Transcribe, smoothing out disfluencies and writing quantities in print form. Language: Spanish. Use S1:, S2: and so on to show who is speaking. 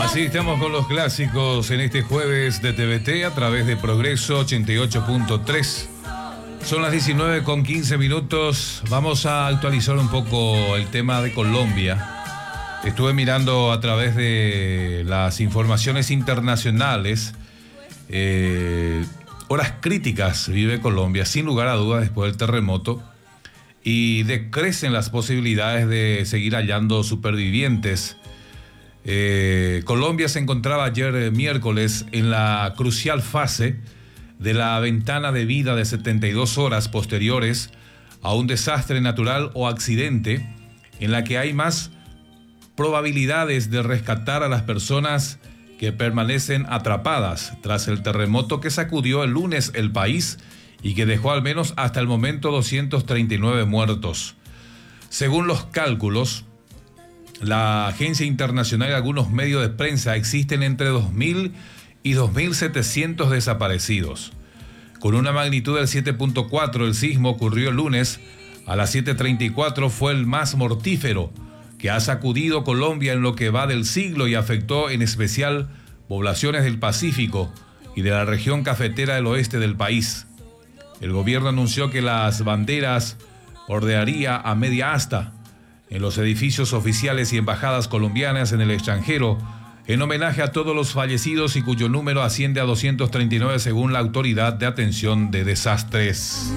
S1: Así estamos con los clásicos en este jueves de TVT a través de Progreso 88.3. Son las 19:15. Vamos a actualizar un poco el tema de Colombia. Estuve mirando a través de las informaciones internacionales. Horas críticas vive Colombia, sin lugar a dudas, después del terremoto. Y decrecen las posibilidades de seguir hallando supervivientes. Colombia se encontraba ayer miércoles en la crucial fase de la ventana de vida de 72 horas posteriores a un desastre natural o accidente, en la que hay más probabilidades de rescatar a las personas que permanecen atrapadas tras el terremoto que sacudió el lunes el país y que dejó al menos hasta el momento 239 muertos. Según los cálculos, la agencia internacional y algunos medios de prensa, existen entre 2.000 y 2.700 desaparecidos. Con una magnitud del 7.4, el sismo ocurrió el lunes a las 7:34, fue el más mortífero que ha sacudido Colombia en lo que va del siglo y afectó en especial poblaciones del Pacífico y de la región cafetera del oeste del país. El gobierno anunció que las banderas ordearía a media asta en los edificios oficiales y embajadas colombianas en el extranjero, en homenaje a todos los fallecidos y cuyo número asciende a 239 según la Autoridad de Atención de Desastres.